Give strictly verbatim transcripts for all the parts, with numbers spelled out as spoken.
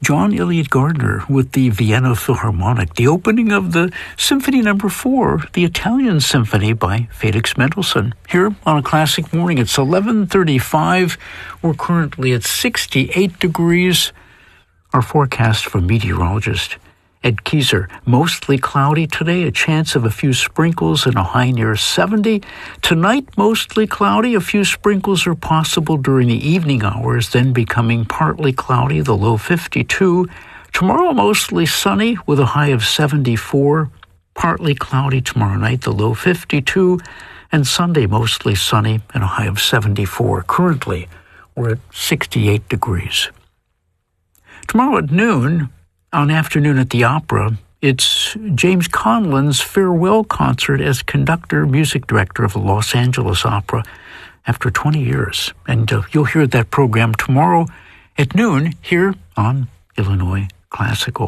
John Elliott Gardner with the Vienna Philharmonic, the opening of the Symphony Number Four, the Italian Symphony by Felix Mendelssohn. Here on A Classic Morning, it's eleven thirty-five. We're currently at sixty-eight degrees. Our forecast from meteorologist Ed Kieser, mostly cloudy today, a chance of a few sprinkles and a high near seventy. Tonight, mostly cloudy, a few sprinkles are possible during the evening hours, then becoming partly cloudy, the low fifty-two. Tomorrow, mostly sunny with a high of seventy-four. Partly cloudy tomorrow night, the low fifty-two. And Sunday, mostly sunny and a high of seventy-four. Currently, we're at sixty-eight degrees. Tomorrow at noon, on Afternoon at the Opera, it's James Conlon's farewell concert as conductor, music director of the Los Angeles Opera after twenty years. And uh, you'll hear that program tomorrow at noon here on Illinois Classical.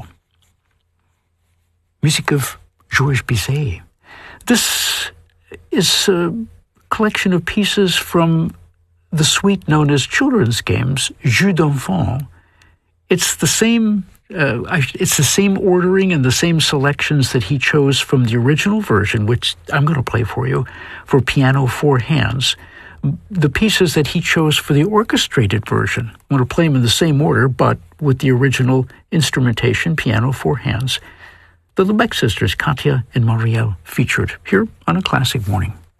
Music of Georges Bizet. This is a collection of pieces from the suite known as Children's Games, Jeux d'Enfants. It's the same Uh, I, it's the same ordering and the same selections that he chose from the original version, which I'm going to play for you, for piano four hands. The pieces that he chose for the orchestrated version, I'm going to play them in the same order, but with the original instrumentation, piano four hands. The Lubeck sisters, Katya and Marielle, featured here on A Classic Morning.